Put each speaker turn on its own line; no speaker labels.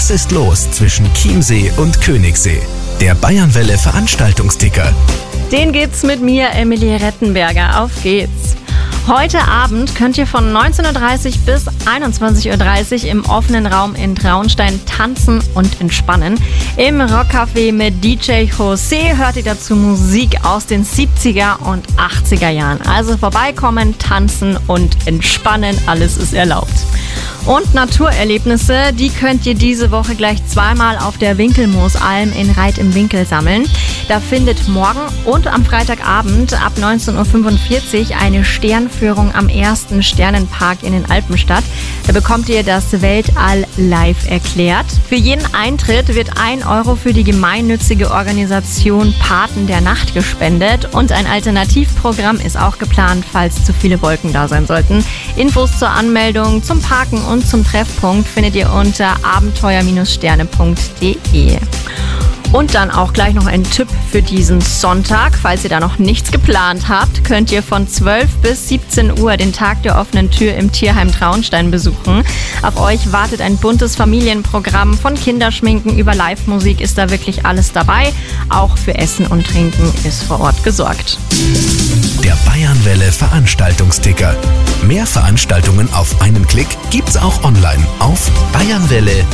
Was ist los zwischen Chiemsee und Königssee? Der Bayernwelle Veranstaltungsticker.
Den gibt's mit mir, Emilie Rettenberger. Auf geht's! Heute Abend könnt ihr von 19.30 Uhr bis 21.30 Uhr im offenen Raum in Traunstein tanzen und entspannen. Im Rockcafé mit DJ José hört ihr dazu Musik aus den 70er und 80er Jahren. Also vorbeikommen, tanzen und entspannen, alles ist erlaubt. Und Naturerlebnisse, die könnt ihr diese Woche gleich zweimal auf der Winkelmoosalm in Reit im Winkel sammeln. Da findet morgen und am Freitagabend ab 19.45 Uhr eine Sternführung am ersten Sternenpark in den Alpen statt. Da bekommt ihr das Weltall live erklärt. Für jeden Eintritt wird 1 Euro für die gemeinnützige Organisation Paten der Nacht gespendet. Und ein Alternativprogramm ist auch geplant, falls zu viele Wolken da sein sollten. Infos zur Anmeldung, zum Parken und zum Treffpunkt findet ihr unter abenteuer-sterne.de. Und dann auch gleich noch ein Tipp für diesen Sonntag. Falls ihr da noch nichts geplant habt, könnt ihr von 12 bis 17 Uhr den Tag der offenen Tür im Tierheim Traunstein besuchen. Auf euch wartet ein buntes Familienprogramm. Von Kinderschminken über Live-Musik ist da wirklich alles dabei. Auch für Essen und Trinken ist vor Ort gesorgt.
Der Bayernwelle Veranstaltungsticker. Mehr Veranstaltungen auf einen Klick gibt's auch online auf bayernwelle.at.